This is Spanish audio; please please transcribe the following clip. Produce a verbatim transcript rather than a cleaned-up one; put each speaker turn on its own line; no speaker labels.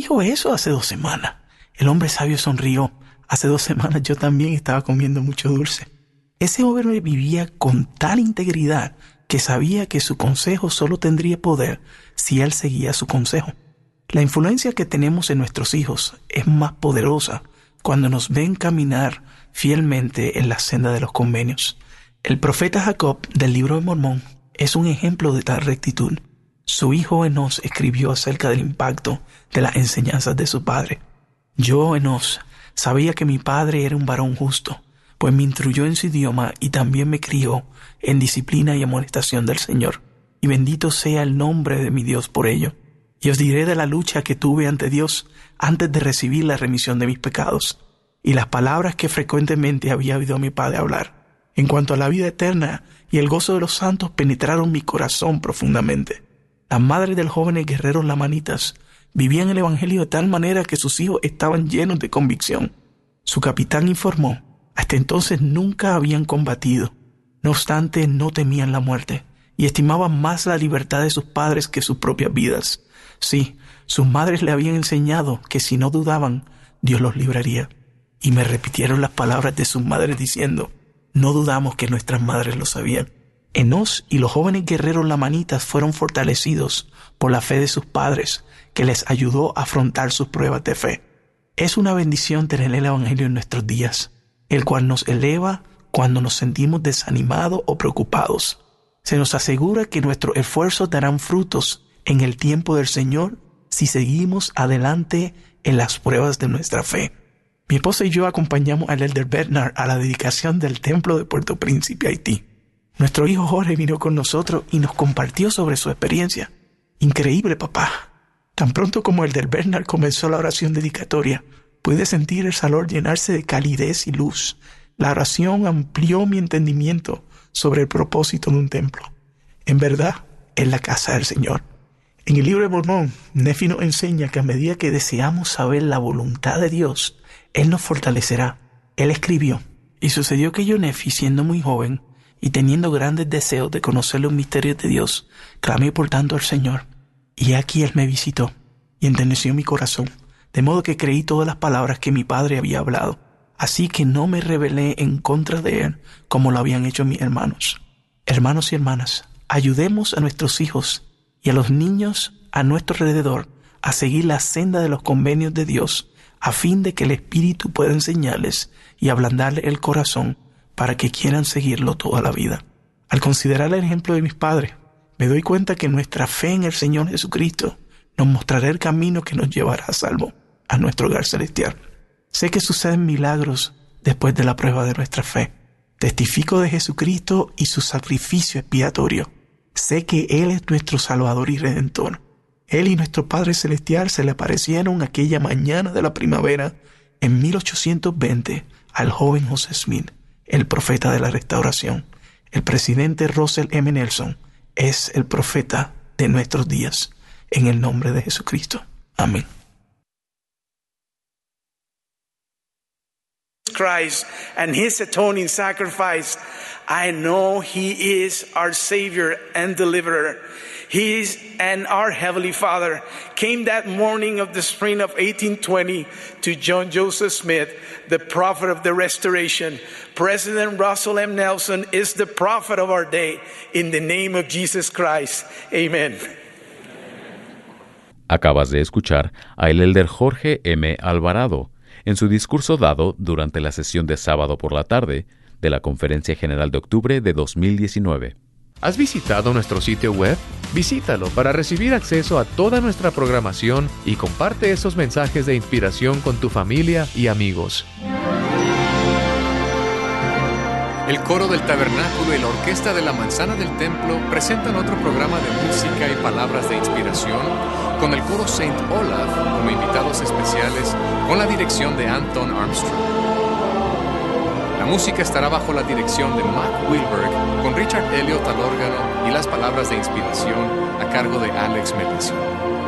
dijo eso hace dos semanas? El hombre sabio sonrió. Hace dos semanas yo también estaba comiendo mucho dulce. Ese hombre vivía con tal integridad que sabía que su consejo solo tendría poder si él seguía su consejo. La influencia que tenemos en nuestros hijos es más poderosa cuando nos ven caminar fielmente en la senda de los convenios. El profeta Jacob del libro de Mormón es un ejemplo de tal rectitud. Su hijo Enos escribió acerca del impacto de las enseñanzas de su padre. Yo, Enos, sabía que mi padre era un varón justo, pues me instruyó en su idioma y también me crió en disciplina y amonestación del Señor. Y bendito sea el nombre de mi Dios por ello. Y os diré de la lucha que tuve ante Dios antes de recibir la remisión de mis pecados, y las palabras que frecuentemente había oído a mi padre hablar. En cuanto a la vida eterna y el gozo de los santos penetraron mi corazón profundamente. Las madres del joven guerrero lamanitas vivían el evangelio de tal manera que sus hijos estaban llenos de convicción. Su capitán informó, hasta entonces nunca habían combatido. No obstante, no temían la muerte y estimaban más la libertad de sus padres que sus propias vidas. Sí, sus madres le habían enseñado que si no dudaban, Dios los libraría. Y me repitieron las palabras de sus madres diciendo, no dudamos que nuestras madres lo sabían. Enos y los jóvenes guerreros lamanitas fueron fortalecidos por la fe de sus padres, que les ayudó a afrontar sus pruebas de fe. Es una bendición tener el evangelio en nuestros días, el cual nos eleva cuando nos sentimos desanimados o preocupados. Se nos asegura que nuestros esfuerzos darán frutos en el tiempo del Señor si seguimos adelante en las pruebas de nuestra fe. Mi esposa y yo acompañamos al elder Bernard a la dedicación del templo de Puerto Príncipe, Haití. Nuestro hijo Jorge vino con nosotros y nos compartió sobre su experiencia. Increíble, papá. Tan pronto como el elder Bernard comenzó la oración dedicatoria, pude sentir el salón llenarse de calidez y luz. La oración amplió mi entendimiento sobre el propósito de un templo. En verdad, es la casa del Señor. En el libro de Mormón, Nefi nos enseña que a medida que deseamos saber la voluntad de Dios, Él nos fortalecerá. Él escribió, y sucedió que yo, Nefi, siendo muy joven y teniendo grandes deseos de conocer los misterios de Dios, clamé por tanto al Señor. Y aquí Él me visitó y enterneció mi corazón, de modo que creí todas las palabras que mi padre había hablado. Así que no me rebelé en contra de Él como lo habían hecho mis hermanos. Hermanos y hermanas, ayudemos a nuestros hijos y a los niños a nuestro alrededor a seguir la senda de los convenios de Dios, a fin de que el Espíritu pueda enseñarles y ablandarles el corazón para que quieran seguirlo toda la vida. Al considerar el ejemplo de mis padres, me doy cuenta que nuestra fe en el Señor Jesucristo nos mostrará el camino que nos llevará a salvo a nuestro hogar celestial. Sé que suceden milagros después de la prueba de nuestra fe. Testifico de Jesucristo y su sacrificio expiatorio. Sé que Él es nuestro Salvador y Redentor. Él y nuestro Padre Celestial se le aparecieron aquella mañana de la primavera en mil ochocientos veinte al joven José Smith, el profeta de la restauración. El presidente Russell M. Nelson es el profeta de nuestros días. En el nombre de Jesucristo. Amén.
Christ and his atoning sacrifice, I know he is our Savior and Deliverer. He is and our Heavenly Father came that morning of the spring of eighteen twenty to John Joseph Smith, the prophet of the restoration. President Russell M. Nelson is the prophet of our day. In the name of Jesus Christ. Amen.
Acabas de escuchar a el elder Jorge M. Alvarado en su discurso dado durante la sesión de sábado por la tarde de la Conferencia General de Octubre de dos mil diecinueve.
¿Has visitado nuestro sitio web? Visítalo para recibir acceso a toda nuestra programación y comparte esos mensajes de inspiración con tu familia y amigos. El coro del tabernáculo y la orquesta de la manzana del templo presentan otro programa de música y palabras de inspiración con el coro Saint Olaf como invitados especiales con la dirección de Anton Armstrong. La música estará bajo la dirección de Matt Wilberg con Richard Elliot al órgano y las palabras de inspiración a cargo de Alex Mellicio.